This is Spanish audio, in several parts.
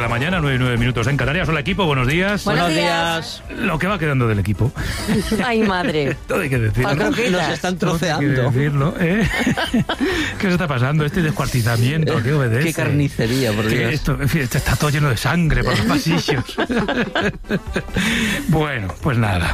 la mañana, 9:09 en Canarias. Hola, equipo, buenos días. Buenos días. Lo que va quedando del equipo. Ay, madre. Todo hay que decirlo. Nos están troceando. Hay que decirlo, ¿eh? ¿Qué se está pasando? Este descuartizamiento, ¿qué obedece? Qué carnicería, por Dios. Esto, en fin, está todo lleno de sangre por los pasillos. Bueno, pues nada.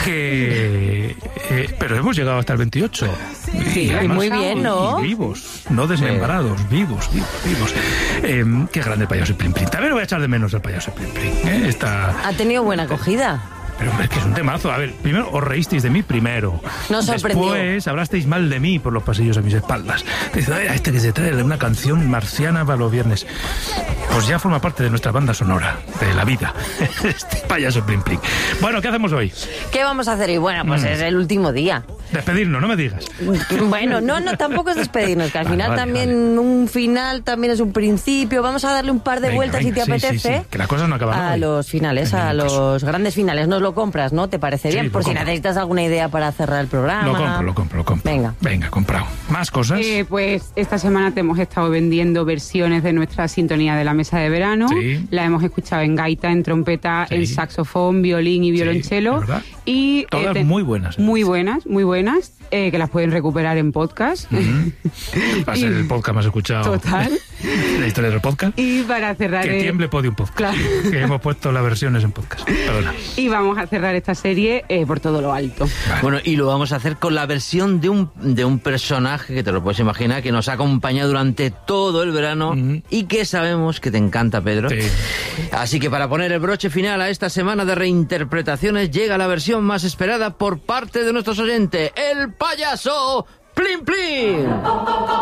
Pero hemos llegado hasta el 28. Sí, además, muy bien, ¿no? Y vivos, no desmembrados, vivos. Qué grande el payaso Plim Plim. También lo voy a echar de menos el payaso Plim Plim. Ha tenido buena acogida. Pero hombre, es que es un temazo. A ver, primero os reísteis de mí primero. Nos sorprendió. Después hablasteis mal de mí por los pasillos a mis espaldas. Dice, a este que se trae una canción marciana para los viernes. Pues ya forma parte de nuestra banda sonora, de la vida. Este payaso Plim Plim. Bueno, ¿qué hacemos hoy? ¿Qué vamos a hacer hoy? Bueno, pues es el último día. Despedirnos, no me digas. Bueno, no, tampoco es despedirnos, que al final también un final también es un principio. Vamos a darle un par de vueltas si te apetece. Sí, que las cosas no acaban a hoy. Los finales, a los grandes finales. Nos lo compras, ¿no? ¿Te parece bien? Por si necesitas alguna idea para cerrar el programa. Lo compro. Venga, comprado. ¿Más cosas? Pues esta semana te hemos estado vendiendo versiones de nuestra sintonía de la mesa de verano. Sí. La hemos escuchado en gaita, en trompeta, en saxofón, violín y violonchelo. Y todas muy buenas. Muy buenas, que las pueden recuperar en podcast. Va a ser el podcast más escuchado. Total. La historia del podcast. Y para cerrar... Que tiemble Podium Podcast. Claro. Que hemos puesto las versiones en podcast. Perdona. Y vamos a cerrar esta serie por todo lo alto. Vale. Bueno, y lo vamos a hacer con la versión de un personaje que te lo puedes imaginar, que nos ha acompañado durante todo el verano y que sabemos que te encanta, Pedro. Sí. Así que para poner el broche final a esta semana de reinterpretaciones llega la versión más esperada por parte de nuestros oyentes, el payaso Plim Plim.